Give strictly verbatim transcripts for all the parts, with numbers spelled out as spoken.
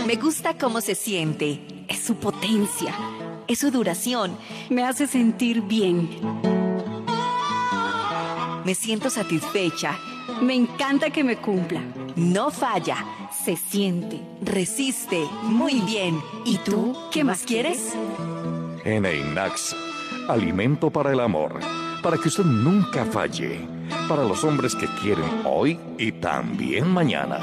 Me gusta cómo se siente, es su potencia, es su duración. Me hace sentir bien. Me siento satisfecha. Me encanta que me cumpla. No falla, se siente, resiste, muy bien. ¿Y tú qué más quieres? Enax, alimento para el amor, para que usted nunca falle, para los hombres que quieren hoy y también mañana.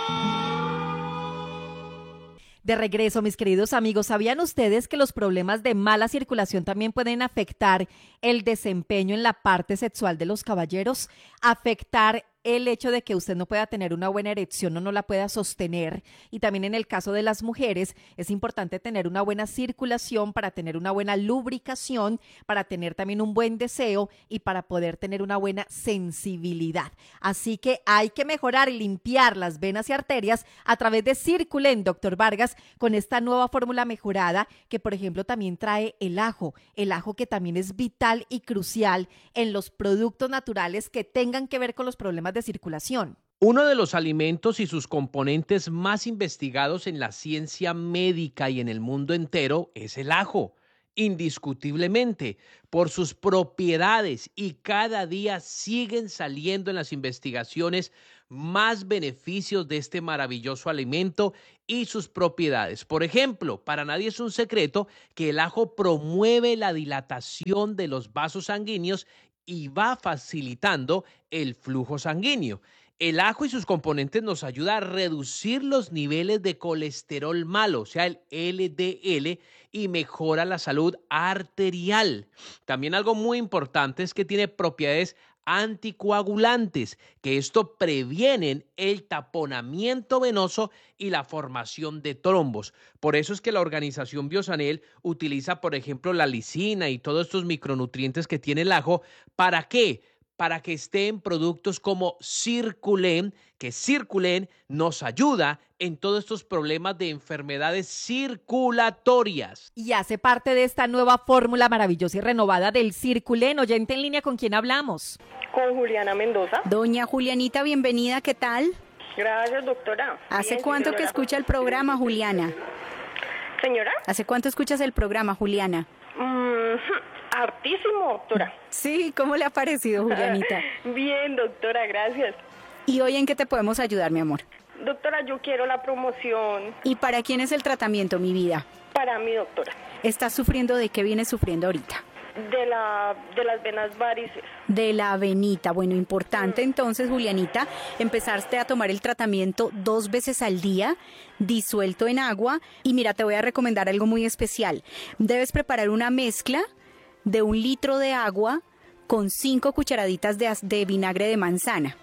De regreso, mis queridos amigos, ¿sabían ustedes que los problemas de mala circulación también pueden afectar el desempeño en la parte sexual de los caballeros? Afectar el hecho de que usted no pueda tener una buena erección o no la pueda sostener. Y también en el caso de las mujeres es importante tener una buena circulación para tener una buena lubricación, para tener también un buen deseo y para poder tener una buena sensibilidad. Así que hay que mejorar y limpiar las venas y arterias a través de Circulen, doctor Vargas, con esta nueva fórmula mejorada que, por ejemplo, también trae el ajo. El ajo que también es vital y crucial en los productos naturales que tengan que ver con los problemas de circulación. Uno de los alimentos y sus componentes más investigados en la ciencia médica y en el mundo entero es el ajo, indiscutiblemente, por sus propiedades, y cada día siguen saliendo en las investigaciones más beneficios de este maravilloso alimento y sus propiedades. Por ejemplo, para nadie es un secreto que el ajo promueve la dilatación de los vasos sanguíneos y va facilitando el flujo sanguíneo. El ajo y sus componentes nos ayudan a reducir los niveles de colesterol malo, o sea, el L D L, y mejora la salud arterial. También algo muy importante es que tiene propiedades anticoagulantes, que esto previenen el taponamiento venoso y la formación de trombos. Por eso es que la organización Biosanel utiliza, por ejemplo, la lisina y todos estos micronutrientes que tiene el ajo. ¿Para qué? Para que esté en productos como Circulen, que Circulen nos ayuda en todos estos problemas de enfermedades circulatorias. Y hace parte de esta nueva fórmula maravillosa y renovada del Circulen. Oyente en línea, ¿con quién hablamos? Con Juliana Mendoza. Doña Julianita, bienvenida, ¿qué tal? Gracias, doctora. ¿Hace Bien, cuánto señora. que escucha el programa, Juliana? ¿Señora? ¿Hace cuánto escuchas el programa, Juliana? Mm, hartísimo, doctora. Sí, ¿cómo le ha parecido, Julianita? Bien, doctora, gracias. ¿Y hoy en qué te podemos ayudar, mi amor? Doctora, yo quiero la promoción. ¿Y para quién es el tratamiento, mi vida? Para mi doctora. ¿Estás sufriendo de qué vienes sufriendo ahorita? De la de las venas varices. De la venita. Bueno, importante entonces, Julianita, empezarte a tomar el tratamiento dos veces al día, disuelto en agua. Y mira, te voy a recomendar algo muy especial. Debes preparar una mezcla de un litro de agua con cinco cucharaditas de, de vinagre de manzana.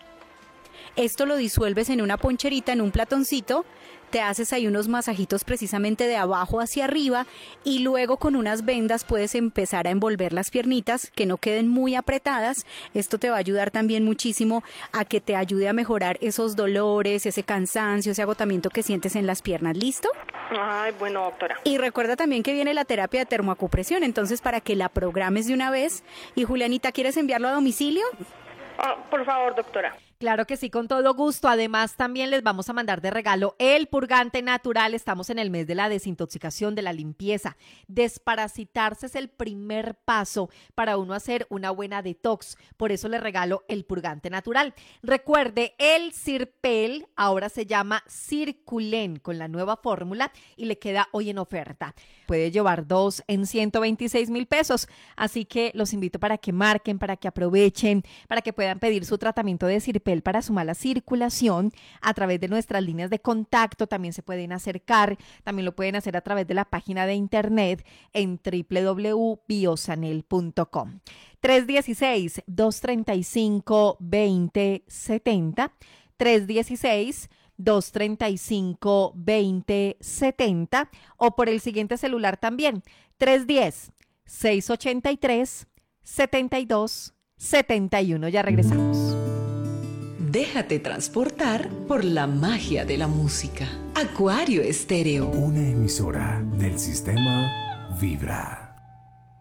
Esto lo disuelves en una poncherita, en un platoncito, te haces ahí unos masajitos precisamente de abajo hacia arriba y luego con unas vendas puedes empezar a envolver las piernitas que no queden muy apretadas. Esto te va a ayudar también muchísimo a que te ayude a mejorar esos dolores, ese cansancio, ese agotamiento que sientes en las piernas. ¿Listo? Ay, bueno, doctora. Y recuerda también que viene la terapia de termoacupresión, entonces para que la programes de una vez. Y Julianita, ¿quieres enviarlo a domicilio? Ah, por favor, doctora. Claro que sí, con todo gusto. Además, también les vamos a mandar de regalo el purgante natural. Estamos en el mes de la desintoxicación, de la limpieza. Desparasitarse es el primer paso para uno hacer una buena detox. Por eso les regalo el purgante natural. Recuerde, el Cirpel ahora se llama Circulen con la nueva fórmula y le queda hoy en oferta. Puede llevar dos en ciento veintiséis mil pesos. Así que los invito para que marquen, para que aprovechen, para que puedan pedir su tratamiento de Cirpel para su mala circulación a través de nuestras líneas de contacto. También se pueden acercar, también lo pueden hacer a través de la página de internet en doble u doble u doble u punto biosanel punto com. tres uno seis, dos tres cinco, dos cero siete cero, tres uno seis, dos tres cinco, dos cero siete cero o por el siguiente celular también, tres uno cero, seis ocho tres, siete dos siete uno. Ya regresamos. Déjate transportar por la magia de la música. Acuario Estéreo. Una emisora del sistema Vibra.